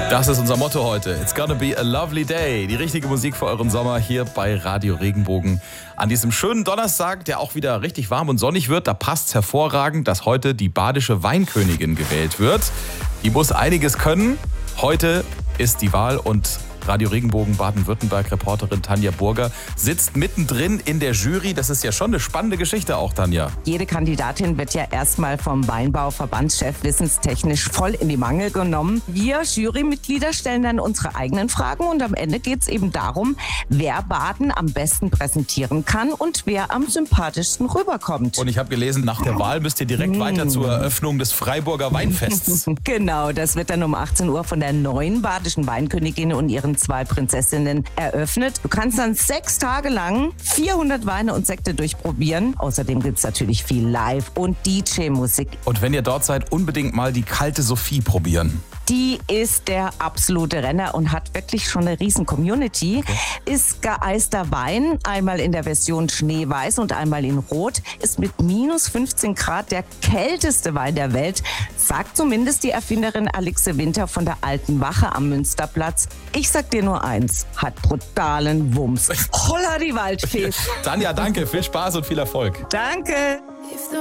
Das ist unser Motto heute. It's gonna be a lovely day. Die richtige Musik für euren Sommer hier bei Radio Regenbogen. An diesem schönen Donnerstag, der auch wieder richtig warm und sonnig wird, da passt's hervorragend, dass heute die badische Weinkönigin gewählt wird. Die muss einiges können. Heute ist die Wahl und Radio Regenbogen Baden-Württemberg-Reporterin Tanja Burger sitzt mittendrin in der Jury. Das ist ja schon eine spannende Geschichte auch, Tanja. Jede Kandidatin wird ja erstmal vom Weinbauverbandschef wissenstechnisch voll in die Mangel genommen. Wir Jurymitglieder stellen dann unsere eigenen Fragen und am Ende geht es eben darum, wer Baden am besten präsentieren kann und wer am sympathischsten rüberkommt. Und ich habe gelesen, nach der Wahl müsst ihr direkt weiter zur Eröffnung des Freiburger Weinfests. Genau, das wird dann um 18 Uhr von der neuen badischen Weinkönigin und ihren 2 Prinzessinnen eröffnet. Du kannst dann 6 Tage lang 400 Weine und Sekte durchprobieren. Außerdem gibt es natürlich viel Live- und DJ-Musik. Und wenn ihr dort seid, unbedingt mal die kalte Sophie probieren. Die ist der absolute Renner und hat wirklich schon eine riesen Community. Ist geeister Wein, einmal in der Version Schneeweiß und einmal in Rot. Ist mit minus 15 Grad der kälteste Wein der Welt, sagt zumindest die Erfinderin Alixe Winter von der Alten Wache am Münsterplatz. Ich sag dir nur eins, hat brutalen Wumms. Holla die Waldfee. Tanja, danke, viel Spaß und viel Erfolg. Danke.